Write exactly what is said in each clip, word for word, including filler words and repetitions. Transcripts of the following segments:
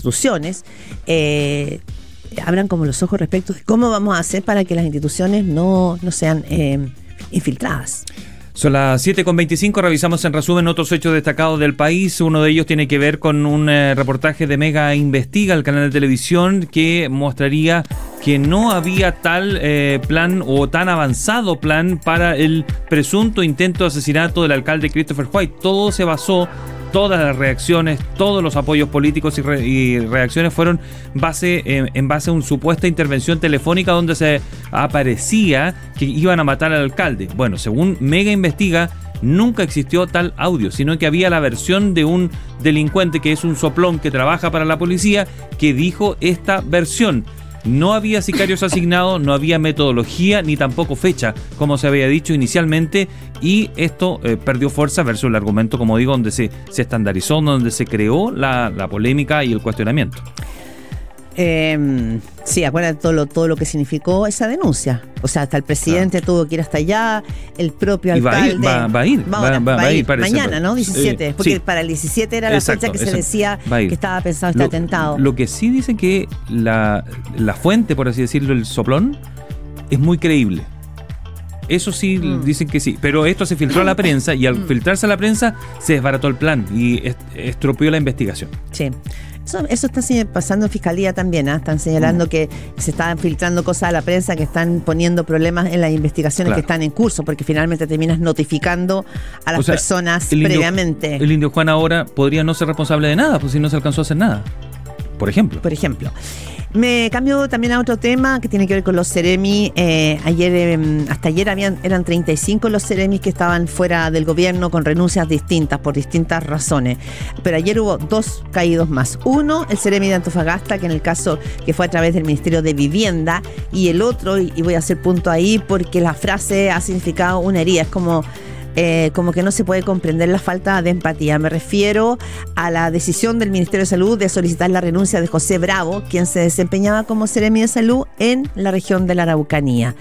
instituciones eh, abran como los ojos respecto de cómo vamos a hacer para que las instituciones no, no sean eh, infiltradas. Son las siete con veinticinco, revisamos en resumen otros hechos destacados del país. Uno de ellos tiene que ver con un eh, reportaje de Mega Investiga, el canal de televisión, que mostraría que no había tal eh, plan o tan avanzado plan para el presunto intento de asesinato del alcalde Christopher White. Todo se basó, todas las reacciones, todos los apoyos políticos y, re, y reacciones fueron base eh, en base a una supuesta intervención telefónica donde se aparecía que iban a matar al alcalde. Bueno, según Mega Investiga, nunca existió tal audio, sino que había la versión de un delincuente que es un soplón que trabaja para la policía que dijo esta versión. No había sicarios asignados, no había metodología ni tampoco fecha, como se había dicho inicialmente, y esto eh, perdió fuerza versus el argumento, como digo, donde se, se estandarizó, donde se creó la, la polémica y el cuestionamiento. Eh, sí, acuérdate todo lo, todo lo que significó esa denuncia. O sea, hasta el presidente claro. tuvo que ir hasta allá, el propio alcalde. Y va a ir, va, va a ir, va, va, va, va a ir, parece, mañana, ¿no? diecisiete, eh, porque sí. para el diecisiete era la Exacto, fecha que se decía que estaba pensado este lo, atentado. Lo que sí dicen que la, la fuente, por así decirlo, el soplón, es muy creíble. Eso sí, mm. dicen que sí, pero esto se filtró a la prensa y al mm. filtrarse a la prensa se desbarató el plan y est- estropeó la investigación. Sí. Eso, eso está pasando en Fiscalía también, ¿eh? Están señalando mm. que se están filtrando cosas a la prensa que están poniendo problemas en las investigaciones claro. que están en curso, porque finalmente terminas notificando a las o sea, personas el previamente. Indio, el Indio Juan ahora podría no ser responsable de nada, pues si no se alcanzó a hacer nada. Por ejemplo. Por ejemplo. Me cambio también a otro tema que tiene que ver con los Ceremi. Eh, ayer, eh, hasta ayer habían, eran treinta y cinco los Ceremis que estaban fuera del gobierno con renuncias distintas, por distintas razones. Pero ayer hubo dos caídos más. Uno, el Ceremi de Antofagasta, que en el caso que fue a través del Ministerio de Vivienda, y el otro, y, y voy a hacer punto ahí porque la frase ha significado una herida. Es como... Eh, como que no se puede comprender la falta de empatía. Me refiero a la decisión del Ministerio de Salud de solicitar la renuncia de José Bravo, quien se desempeñaba como Ceremi de Salud en la región de la Araucanía.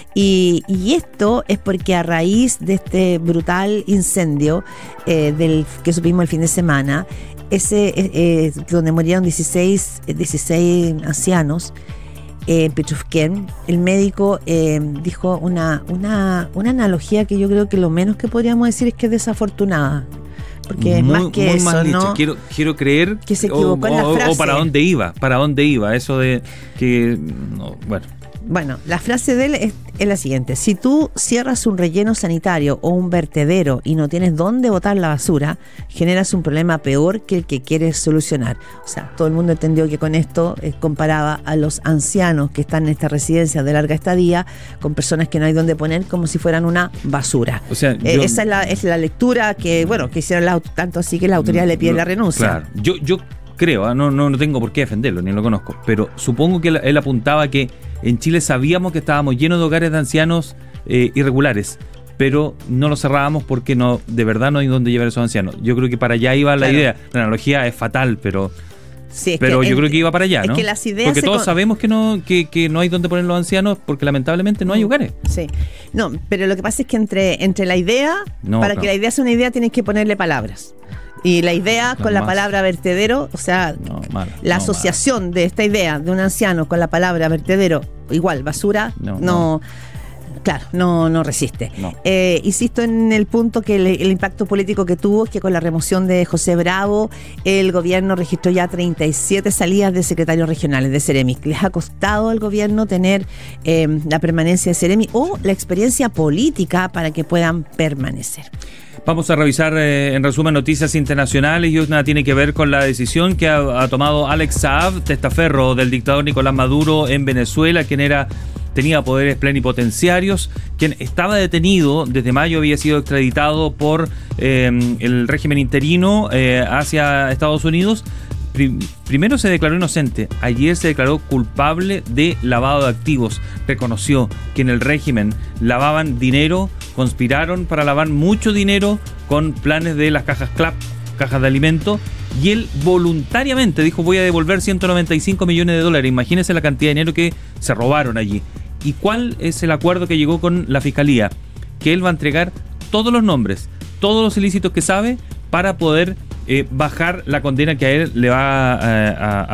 Y, y esto es porque a raíz de este brutal incendio eh, del que supimos el fin de semana, ese eh, eh, donde murieron dieciséis, dieciséis ancianos, en eh, Petrufquén, el médico eh, dijo una, una, una analogía que yo creo que lo menos que podríamos decir es que es desafortunada. Porque muy, más que muy eso, mal ¿no? Quiero, quiero creer que se equivocó o, en la frase. O, o para dónde iba, para dónde iba, eso de que, no, bueno. Bueno, la frase de él es, es la siguiente: si tú cierras un relleno sanitario o un vertedero y no tienes dónde botar la basura, generas un problema peor que el que quieres solucionar. O sea, todo el mundo entendió que con esto eh, comparaba a los ancianos que están en esta residencia de larga estadía con personas que no hay dónde poner, como si fueran una basura. O sea, eh, yo, esa es la, es la lectura que, bueno, que hicieron la, tanto así que la autoridad le pide no, la renuncia. Claro, yo, yo creo, no, no, no tengo por qué defenderlo, ni lo conozco, pero supongo que él, él apuntaba que en Chile sabíamos que estábamos llenos de hogares de ancianos eh, irregulares, pero no los cerrábamos porque no, de verdad no hay dónde llevar a esos ancianos. Yo creo que para allá iba la claro. idea. La analogía es fatal, pero sí, pero yo en, creo que iba para allá, ¿no? Es que las ideas porque todos con... sabemos que no que, que no hay dónde poner los ancianos porque lamentablemente no hay hogares. Sí. No, pero lo que pasa es que entre, entre la idea, no, para no. que la idea sea una idea tienes que ponerle palabras. Y la idea con la más. palabra vertedero, o sea, no, mal, la no, asociación mal. de esta idea de un anciano con la palabra vertedero, igual, basura, no, no, no. claro, no, no resiste. No. Eh, insisto en el punto que el, el impacto político que tuvo es que con la remoción de José Bravo, el gobierno registró ya treinta y siete salidas de secretarios regionales de Ceremi. Les ha costado al gobierno tener eh, la permanencia de Ceremi o la experiencia política para que puedan permanecer. Vamos a revisar eh, en resumen noticias internacionales y una tiene que ver con la decisión que ha, ha tomado Alex Saab, testaferro del dictador Nicolás Maduro en Venezuela, quien era tenía poderes plenipotenciarios, quien estaba detenido desde mayo, había sido extraditado por eh, el régimen interino eh, hacia Estados Unidos. Primero se declaró inocente, ayer se declaró culpable de lavado de activos. Reconoció que en el régimen lavaban dinero, conspiraron para lavar mucho dinero con planes de las cajas C L A P, cajas de alimento, y él voluntariamente dijo: voy a devolver ciento noventa y cinco millones de dólares. Imagínense la cantidad de dinero que se robaron allí. ¿Y cuál es el acuerdo que llegó con la Fiscalía? Que él va a entregar todos los nombres, todos los ilícitos que sabe para poder eh, bajar la condena que a él le va a, a,